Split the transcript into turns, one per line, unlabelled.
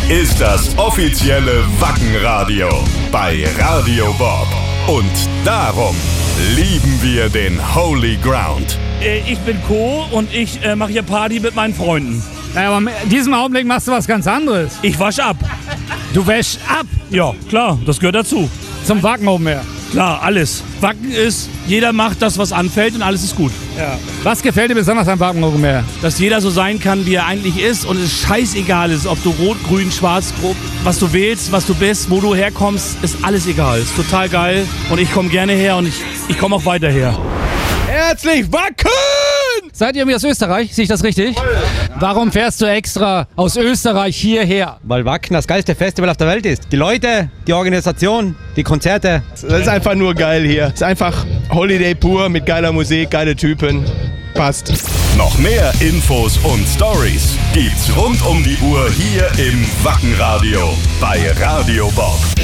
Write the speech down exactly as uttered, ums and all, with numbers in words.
ist das offizielle Wackenradio bei Radio Bob. Und darum lieben wir den Holy Ground.
Äh, ich bin Co. und ich äh, mache hier Party mit meinen Freunden.
Naja, aber in diesem Augenblick machst du was ganz anderes.
Ich wasche ab.
Du wäschst ab?
Ja, klar, das gehört dazu.
Zum Wacken oben her?
Klar, alles. Wacken ist, jeder macht das, was anfällt und alles ist gut.
Ja. Was gefällt dir besonders am Wacken oben her?
Dass jeder so sein kann, wie er eigentlich ist und es scheißegal ist, ob du rot, grün, schwarz, grob, was du wählst, was du bist, wo du herkommst, ist alles egal. Ist total geil und ich komme gerne her und ich, ich komme auch weiter her.
Herzlich Wacken!
Seid ihr irgendwie aus Österreich? Sehe ich das richtig? Warum fährst du extra aus Österreich hierher?
Weil Wacken das geilste Festival auf der Welt ist. Die Leute, die Organisation, die Konzerte.
Das ist einfach nur geil hier. Es ist einfach Holiday pur mit geiler Musik, geile Typen. Passt.
Noch mehr Infos und Stories gibt's rund um die Uhr hier im Wackenradio bei Radio Bob.